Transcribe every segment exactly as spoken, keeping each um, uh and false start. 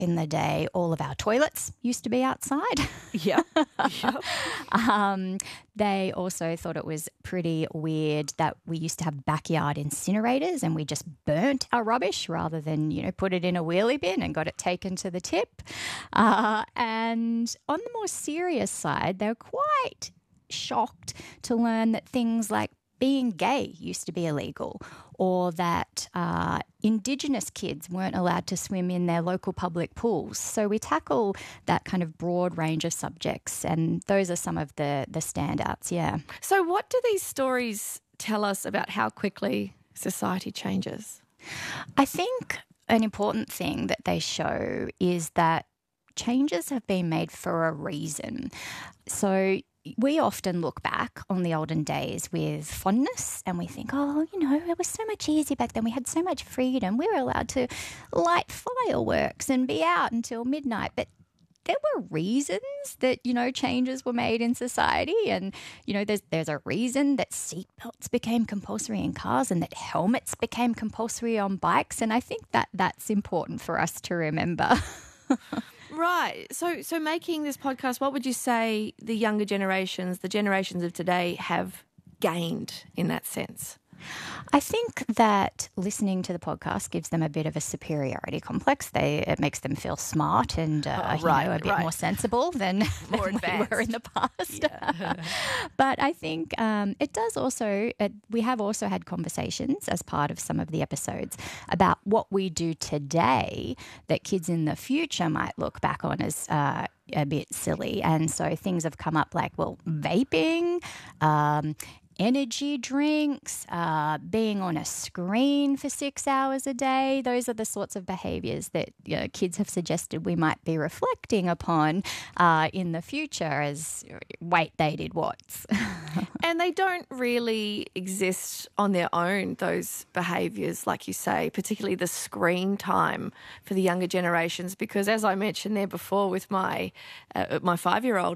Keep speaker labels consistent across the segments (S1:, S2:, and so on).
S1: in the day, all of our toilets used to be outside.
S2: Yeah. Yep.
S1: um, they also thought it was pretty weird that we used to have backyard incinerators and we just burnt our rubbish rather than, you know, put it in a wheelie bin and got it taken to the tip. Uh, and on the more serious side, they were quite shocked to learn that things like being gay used to be illegal, or that uh, Indigenous kids weren't allowed to swim in their local public pools. So we tackle that kind of broad range of subjects, and those are some of the, the standouts, yeah.
S2: So what do these stories tell us about how quickly society changes?
S1: I think an important thing that they show is that changes have been made for a reason. So we often look back on the olden days with fondness and we think, oh, you know, it was so much easier back then. We had so much freedom. We were allowed to light fireworks and be out until midnight. But there were reasons that, you know, changes were made in society. And, you know, there's there's a reason that seatbelts became compulsory in cars and that helmets became compulsory on bikes. And I think that that's important for us to remember.
S2: Right. So so making this podcast, what would you say the younger generations, the generations of today, have gained in that sense?
S1: I think that listening to the podcast gives them a bit of a superiority complex. They It makes them feel smart and uh,
S2: oh, right,
S1: you know, a bit
S2: right.
S1: more sensible than,
S2: more
S1: than we were in the past.
S2: Yeah.
S1: But I think um, it does also, uh, we have also had conversations as part of some of the episodes about what we do today that kids in the future might look back on as uh, a bit silly. And so things have come up like, well, vaping, um, energy drinks, uh, being on a screen for six hours a day. Those are the sorts of behaviours that, you know, kids have suggested we might be reflecting upon uh, in the future as, wait, they did what?
S2: And they don't really exist on their own, those behaviours, like you say, particularly the screen time for the younger generations, because as I mentioned there before with my uh, my five-year-old,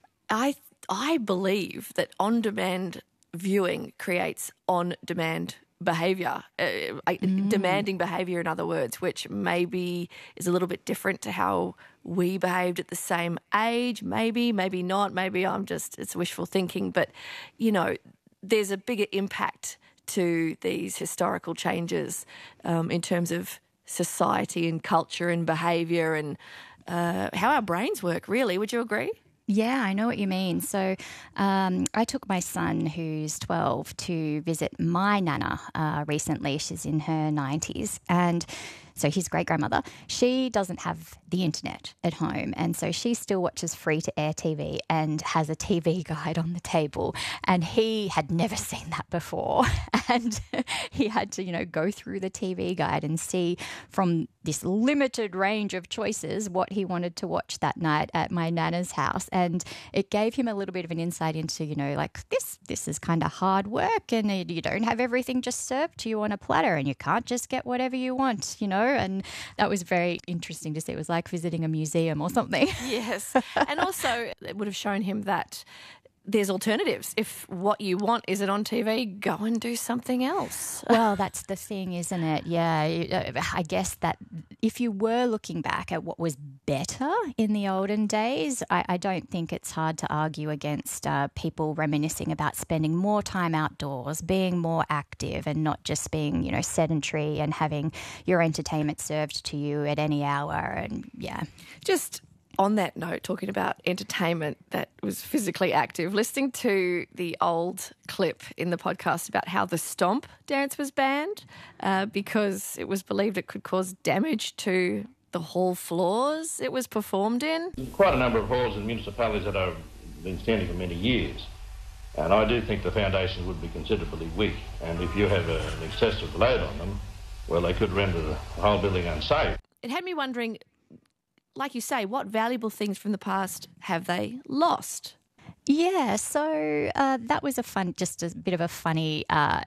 S2: I I believe that on-demand viewing creates on-demand behaviour, uh, mm. demanding behaviour, in other words, which maybe is a little bit different to how we behaved at the same age. Maybe, maybe not. Maybe I'm just, it's wishful thinking. But, you know, there's a bigger impact to these historical changes um, in terms of society and culture and behaviour and uh, how our brains work, really. Would you agree?
S1: Yeah, I know what you mean. So um, I took my son, who's twelve, to visit my nana uh, recently. She's in her nineties. And so his great-grandmother, she doesn't have the internet at home. And so she still watches free-to-air T V and has a T V guide on the table. And he had never seen that before. And he had to, you know, go through the T V guide and see from this limited range of choices what he wanted to watch that night at my nana's house. And it gave him a little bit of an insight into, you know, like this, this is kind of hard work and you don't have everything just served to you on a platter and you can't just get whatever you want, you know. And that was very interesting to see. It was like visiting a museum or something.
S2: Yes. And also it would have shown him that there's alternatives. If what you want isn't on T V, go and do something else.
S1: Well, that's the thing, isn't it? Yeah, I guess that if you were looking back at what was better in the olden days, I, I don't think it's hard to argue against uh, people reminiscing about spending more time outdoors, being more active and not just being, you know, sedentary and having your entertainment served to you at any hour. And yeah.
S2: Just on that note, talking about entertainment that was physically active, listening to the old clip in the podcast about how the stomp dance was banned uh, because it was believed it could cause damage to the hall floors it was performed in.
S3: Quite a number of halls in municipalities that have been standing for many years, and I do think the foundations would be considerably weak, and if you have a, an excessive load on them, well, they could render the whole building unsafe.
S2: It had me wondering, like you say, what valuable things from the past have they lost?
S1: Yeah, so uh, that was a fun, just a bit of a funny uh,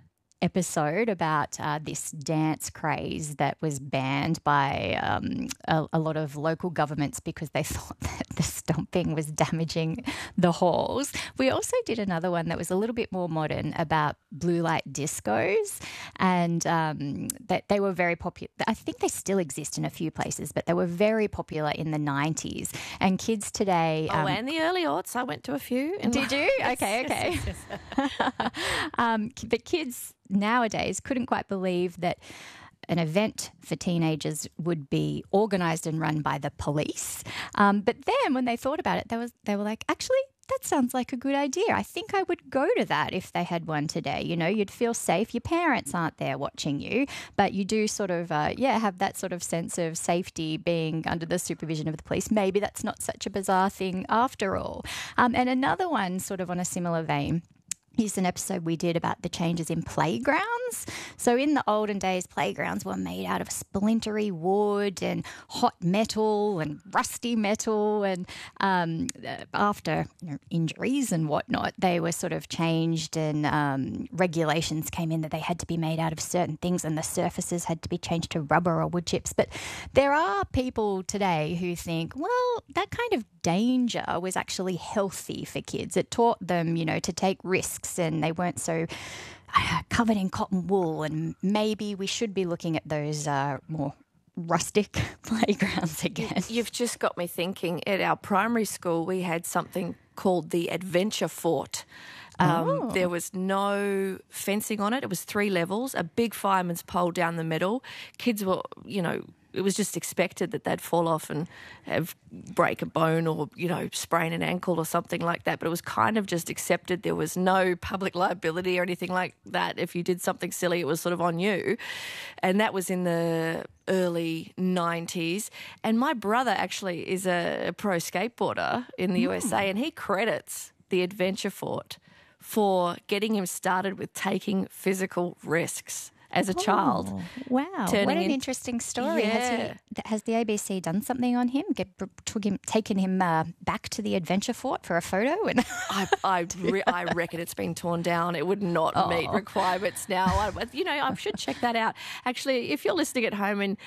S1: episode about uh, this dance craze that was banned by um, a, a lot of local governments because they thought that the stomping was damaging the halls. We also did another one that was a little bit more modern about blue light discos, and um, that they were very popular. I think they still exist in a few places, but they were very popular in the nineties. And kids today...
S2: Oh,
S1: um,
S2: and the early aughts. I went to a few. In
S1: did
S2: my-
S1: you? Okay, okay.
S2: Yes, yes, yes.
S1: um, but kids nowadays couldn't quite believe that an event for teenagers would be organised and run by the police. Um, but then when they thought about it, they was they were like, actually, that sounds like a good idea. I think I would go to that if they had one today. You know, you'd feel safe. Your parents aren't there watching you, but you do sort of, uh, yeah, have that sort of sense of safety being under the supervision of the police. Maybe that's not such a bizarre thing after all. Um, and another one sort of on a similar vein is an episode we did about the changes in playgrounds. So in the olden days, playgrounds were made out of splintery wood and hot metal and rusty metal. And um, after you know, injuries and whatnot, they were sort of changed, and um, regulations came in that they had to be made out of certain things, and the surfaces had to be changed to rubber or wood chips. But there are people today who think, well, that kind of danger was actually healthy for kids. It taught them, you know, to take risks, and they weren't so uh, covered in cotton wool. And maybe we should be looking at those uh, more rustic playgrounds again.
S2: You've just got me thinking. At our primary school, we had something called the Adventure Fort. Um,
S1: Oh.
S2: There was no fencing on it. It was three levels, a big fireman's pole down the middle. Kids were, you know, it was just expected that they'd fall off and have break a bone or, you know, sprain an ankle or something like that. But it was kind of just accepted. There was no public liability or anything like that. If you did something silly, it was sort of on you. And that was in the early nineties. And my brother actually is a pro skateboarder in the U S A, and he credits the Adventure Fort for getting him started with taking physical risks as a child.
S1: Oh, wow.
S2: turning
S1: What an
S2: in-
S1: interesting story. Has,
S2: Yeah.
S1: he, has the A B C done something on him? Get, took him taken him uh, back to the Adventure Fort for a photo? And
S2: I I, re- I reckon it's been torn down. It would not meet requirements now. I, you know, I should check that out. Actually, if you're listening at home and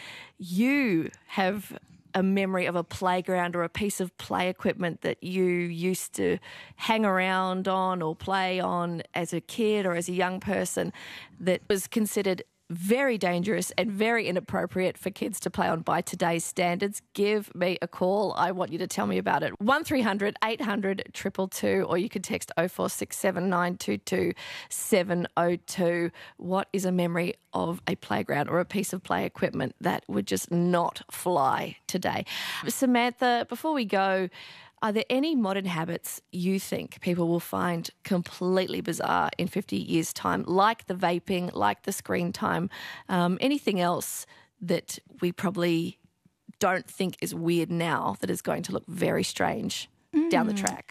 S2: you have a memory of a playground or a piece of play equipment that you used to hang around on or play on as a kid or as a young person that was considered very dangerous and very inappropriate for kids to play on by today's standards, give me a call. I want you to tell me about it. one three hundred eight hundred two two two, or you can text oh four six seven nine two two seven oh two. What is a memory of a playground or a piece of play equipment that would just not fly today? Samantha, before we go, are there any modern habits you think people will find completely bizarre in fifty years' time, like the vaping, like the screen time, um, anything else that we probably don't think is weird now that is going to look very strange mm. down the track?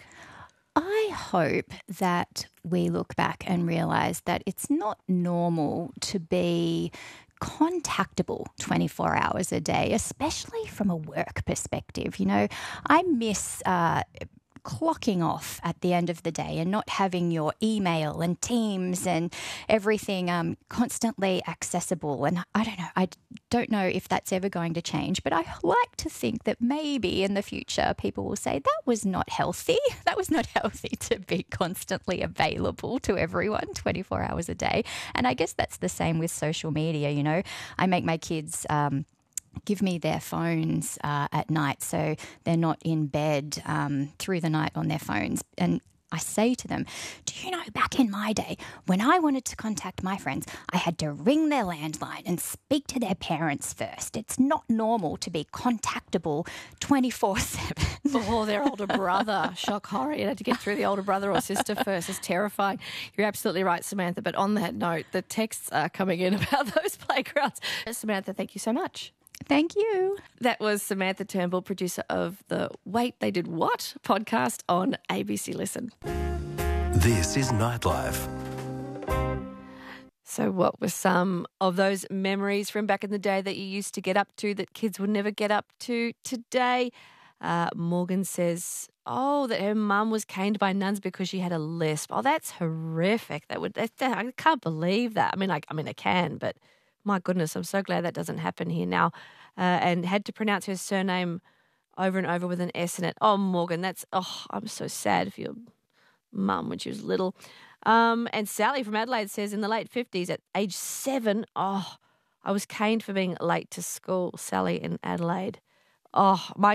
S1: I hope that we look back and realise that it's not normal to be contactable twenty-four hours a day, especially from a work perspective. You know, I miss uh, clocking off at the end of the day and not having your email and Teams and everything um, constantly accessible. And I don't know, I don't know if that's ever going to change, but I like to think that maybe in the future people will say that was not healthy. That was not healthy to be constantly available to everyone twenty-four hours a day. And I guess that's the same with social media. You know, I make my kids um, give me their phones uh, at night so they're not in bed um, through the night on their phones. And I say to them, do you know, back in my day, when I wanted to contact my friends, I had to ring their landline and speak to their parents first. It's not normal to be contactable twenty-four seven.
S2: Or their older brother. Shock, horror. You had to get through the older brother or sister first. It's terrifying. You're absolutely right, Samantha. But on that note, the texts are coming in about those playgrounds. Samantha, thank you so much.
S1: Thank you.
S2: That was Samantha Turnbull, producer of the Wait, They Did What podcast on A B C Listen.
S4: This is Nightlife.
S2: So what were some of those memories from back in the day that you used to get up to that kids would never get up to today? Uh, Morgan says, oh, that her mum was caned by nuns because she had a lisp. Oh, that's horrific. That would that, that, I can't believe that. I mean, I, I mean, I can, but my goodness, I'm so glad that doesn't happen here now. Uh, and had to pronounce her surname over and over with an S in it. Oh, Morgan, that's, oh, I'm so sad for your mum when she was little. Um, and Sally from Adelaide says, in the late fifties, at age seven, oh, I was caned for being late to school. Sally in Adelaide. Oh, my